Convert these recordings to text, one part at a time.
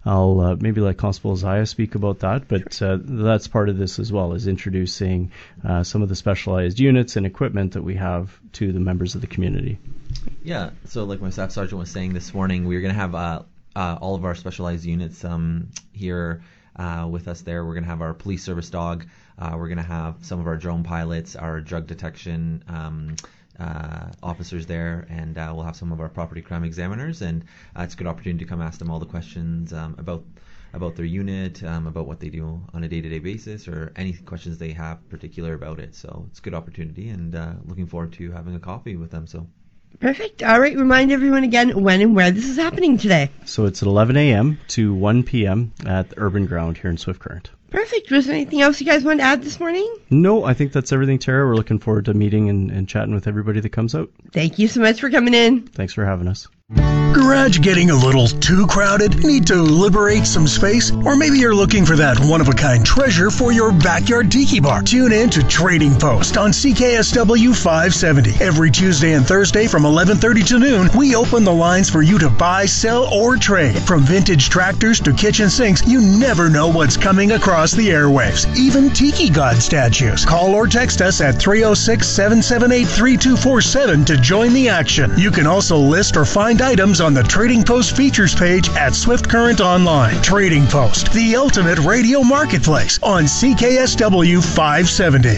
I'll maybe let Constable Isaiah speak about that, but that's part of this as well, is introducing some of the specialized units and equipment that we have to the members of the community. Yeah, so like my staff sergeant was saying this morning, we're going to have all of our specialized units here with us there. We're going to have our police service dog. We're going to have some of our drone pilots, our drug detection officers there, and we'll have some of our property crime examiners. And it's a good opportunity to come ask them all the questions about their unit, about what they do on a day-to-day basis, or any questions they have particular about it. So it's a good opportunity, and looking forward to having a coffee with them. So. Perfect. All right. Remind everyone again when and where this is happening today. So it's at 11 a.m. to 1 p.m. at the Urban Ground here in Swift Current. Perfect. Was there anything else you guys want to add this morning? No, I think that's everything, Tara. We're looking forward to meeting and chatting with everybody that comes out. Thank you so much for coming in. Thanks for having us. Garage getting a little too crowded? Need to liberate some space? Or maybe you're looking for that one-of-a-kind treasure for your backyard tiki bar. Tune in to Trading Post on CKSW 570. Every Tuesday and Thursday from 11:30 to noon, we open the lines for you to buy, sell, or trade. From vintage tractors to kitchen sinks, you never know what's coming across the airwaves. Even tiki god statues. Call or text us at 306-778-3247 to join the action. You can also list or find items on the Trading Post features page at Swift Current Online. Trading Post, the ultimate radio marketplace on CKSW 570.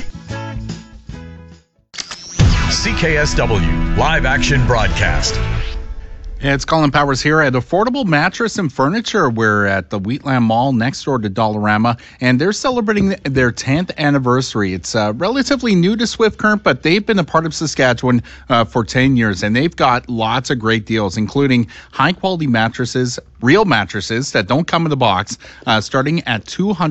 CKSW Live Action Broadcast. It's Colin Powers here at Affordable Mattress and Furniture. We're at the Wheatland Mall next door to Dollarama, and they're celebrating their 10th anniversary. It's relatively new to Swift Current, but they've been a part of Saskatchewan for 10 years, and they've got lots of great deals, including high-quality mattresses, real mattresses that don't come in the box, starting at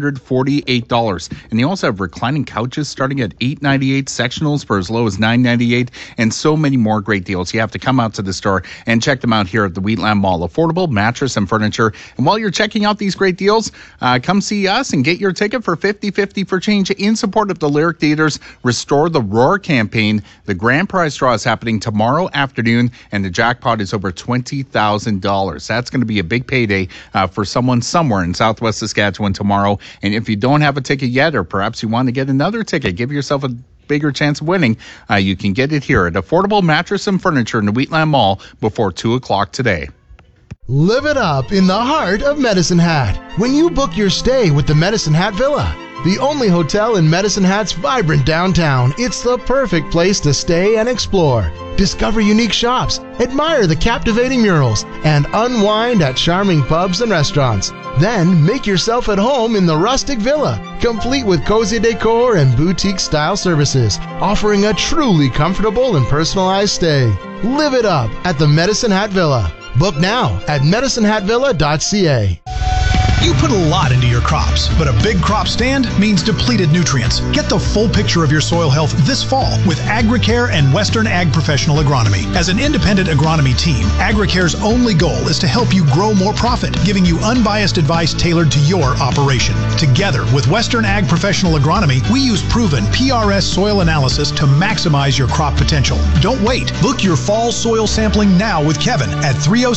$248. And they also have reclining couches starting at $898, sectionals for as low as $998, and so many more great deals. You have to come out to the store and check them out here at the Wheatland Mall. Affordable Mattress and Furniture. And while you're checking out these great deals, come see us and get your ticket for 50/50 for change in support of the Lyric Theatre's Restore the Roar campaign. The grand prize draw is happening tomorrow afternoon, and the jackpot is over $20,000. That's going to be a big payday for someone somewhere in Southwest Saskatchewan tomorrow. And if you don't have a ticket yet, or perhaps you want to get another ticket, give yourself a bigger chance of winning, you can get it here at Affordable Mattress and Furniture in the Wheatland Mall before 2 o'clock today. Live it up in the heart of Medicine Hat when you book your stay with the Medicine Hat Villa, the only hotel in Medicine Hat's vibrant downtown. It's the perfect place to stay and explore. Discover unique shops, admire the captivating murals, and unwind at charming pubs and restaurants. Then make yourself at home in the rustic villa, complete with cozy decor and boutique-style services, offering a truly comfortable and personalized stay. Live it up at the Medicine Hat Villa. Book now at medicinehatvilla.ca. You put a lot into your crops, but a big crop stand means depleted nutrients. Get the full picture of your soil health this fall with AgriCare and Western Ag Professional Agronomy. As an independent agronomy team, AgriCare's only goal is to help you grow more profit, giving you unbiased advice tailored to your operation. Together with Western Ag Professional Agronomy, we use proven PRS soil analysis to maximize your crop potential. Don't wait. Book your fall soil sampling now with Kevin at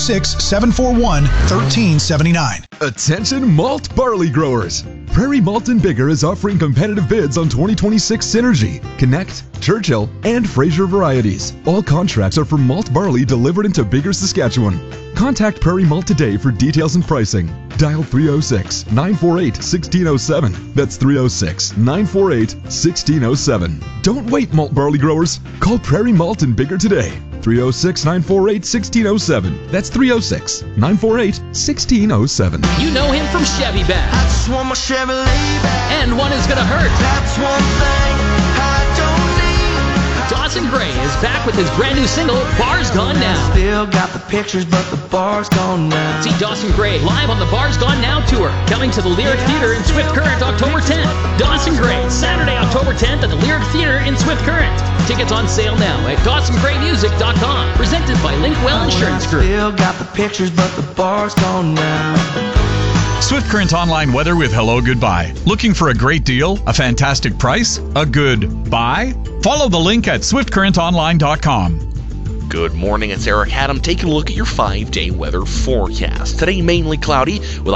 306-741-1379. Attention malt barley growers. Prairie Malt and Bigger is offering competitive bids on 2026 Synergy, Connect, Churchill, and Fraser varieties. All contracts are for malt barley delivered into Bigger, Saskatchewan. Contact Prairie Malt today for details and pricing. Dial 306-948-1607. That's 306-948-1607. Don't wait, malt barley growers. Call Prairie Malt and Bigger today. 306-948-1607. That's 306-948-1607. You know him from Chevy Back. I just want my Chevrolet back. And One Is Gonna Hurt. That's one thing I don't need. Dawson Gray is back with his brand new single, Bars Gone Now. Still got the pictures, but the bar's gone now. See Dawson Gray live on the Bars Gone Now tour, coming to the Lyric Theatre in Swift Current October 10th. Dawson Gray, Saturday, October 10th at the Lyric Theatre in Swift Current. Tickets on sale now at DawsonGrayMusic.com. Presented by Linkwell Insurance Group. Still got the pictures, but the bar's gone now. Swift Current Online weather with Hello Goodbye. Looking for a great deal? A fantastic price? A good buy? Follow the link at swiftcurrentonline.com. Good morning, it's Eric Haddam taking a look at your 5-day weather forecast. Today mainly cloudy with